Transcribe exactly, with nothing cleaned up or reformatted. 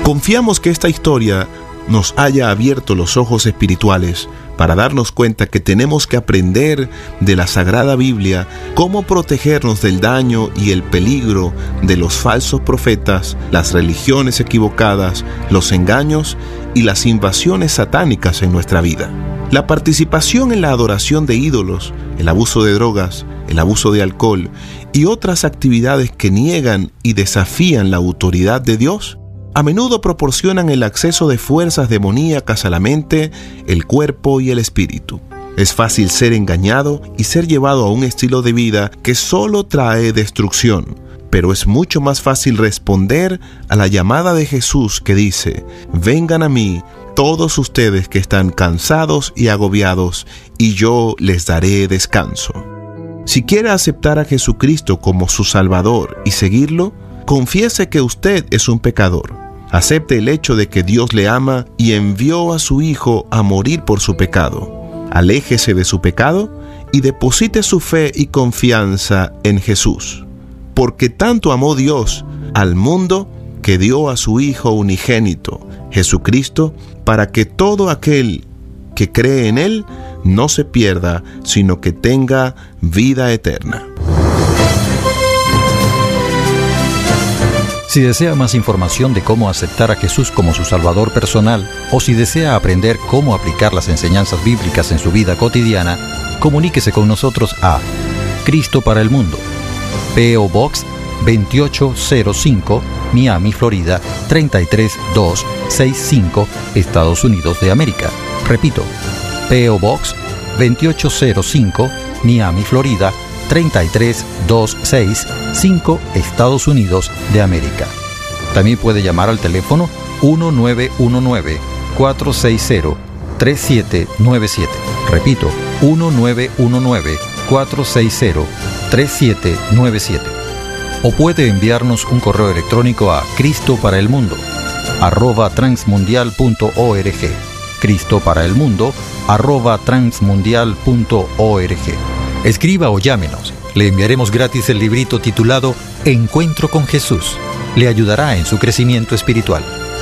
Confiamos que esta historia nos haya abierto los ojos espirituales para darnos cuenta que tenemos que aprender de la Sagrada Biblia cómo protegernos del daño y el peligro de los falsos profetas, las religiones equivocadas, los engaños y las invasiones satánicas en nuestra vida. La participación en la adoración de ídolos, el abuso de drogas, el abuso de alcohol y otras actividades que niegan y desafían la autoridad de Dios a menudo proporcionan el acceso de fuerzas demoníacas a la mente, el cuerpo y el espíritu. Es fácil ser engañado y ser llevado a un estilo de vida que solo trae destrucción, pero es mucho más fácil responder a la llamada de Jesús que dice: «Vengan a mí todos ustedes que están cansados y agobiados, y yo les daré descanso». Si quiere aceptar a Jesucristo como su Salvador y seguirlo, confiese que usted es un pecador. Acepte el hecho de que Dios le ama y envió a su Hijo a morir por su pecado. Aléjese de su pecado y deposite su fe y confianza en Jesús. Porque tanto amó Dios al mundo que dio a su Hijo unigénito, Jesucristo, para que todo aquel que cree en Él no se pierda, sino que tenga vida eterna. Si desea más información de cómo aceptar a Jesús como su Salvador personal, o si desea aprender cómo aplicar las enseñanzas bíblicas en su vida cotidiana, comuníquese con nosotros a Cristo para el Mundo, P O Box veintiocho cero cinco, Miami, Florida treinta y tres mil doscientos sesenta y cinco, Estados Unidos de América. Repito, P O Box veintiocho cero cinco, Miami, Florida treinta y tres mil doscientos sesenta y cinco, Estados Unidos de América. También puede llamar al teléfono uno nueve uno nueve, cuatro seis cero, tres siete nueve siete. Repito, uno nueve uno nueve, cuatro seis cero, tres siete nueve siete. O puede enviarnos un correo electrónico a cristo para el mundo arroba transmundial punto org. Cristo para el mundo arroba transmundial punto org. Escriba o llámenos. Le enviaremos gratis el librito titulado Encuentro con Jesús. Le ayudará en su crecimiento espiritual.